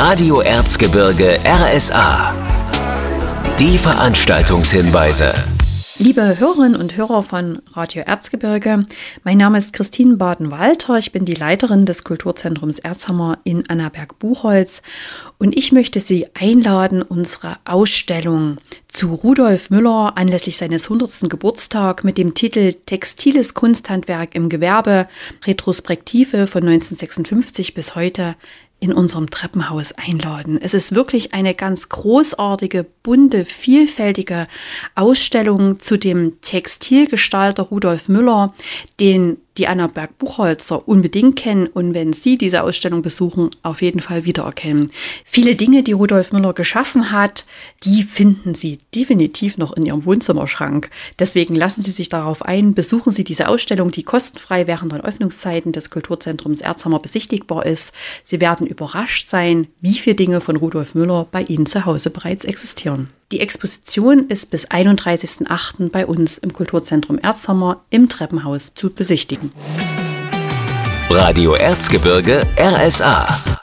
Radio Erzgebirge RSA. Die Veranstaltungshinweise. Liebe Hörerinnen und Hörer von Radio Erzgebirge, mein Name ist Christine Baden-Walter. Ich bin die Leiterin des Kulturzentrums Erzhammer in Annaberg-Buchholz und ich möchte Sie einladen, unsere Ausstellung zu Rudolf Müller anlässlich seines 100. Geburtstag mit dem Titel Textiles Kunsthandwerk im Gewerbe, Retrospektive von 1956 bis heute in unserem Treppenhaus einladen. Es ist wirklich eine ganz großartige, bunte, vielfältige Ausstellung zu dem Textilgestalter Rudolf Müller, den die Annaberg-Buchholzer unbedingt kennen und wenn Sie diese Ausstellung besuchen, auf jeden Fall wiedererkennen. Viele Dinge, die Rudolf Müller geschaffen hat, die finden Sie definitiv noch in Ihrem Wohnzimmerschrank. Deswegen lassen Sie sich darauf ein, besuchen Sie diese Ausstellung, die kostenfrei während den Öffnungszeiten des Kulturzentrums Erzhammer besichtigbar ist. Sie werden überrascht sein, wie viele Dinge von Rudolf Müller bei Ihnen zu Hause bereits existieren. Die Exposition ist bis 31.08. bei uns im Kulturzentrum Erzhammer im Treppenhaus zu besichtigen. Radio Erzgebirge RSA.